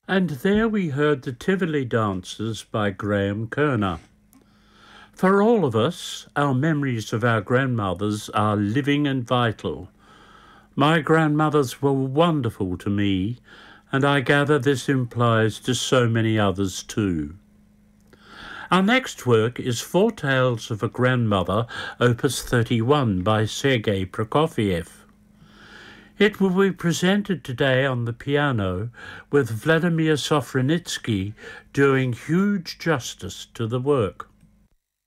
And there we heard the Tivoli Dances by Graham Kerner. For all of us, our memories of our grandmothers are living and vital. My grandmothers were wonderful to me, and I gather this implies to so many others too. Our next work is Four Tales of a Grandmother, Opus 31 by Sergei Prokofiev. It will be presented today on the piano with Vladimir Sofronitsky doing huge justice to the work.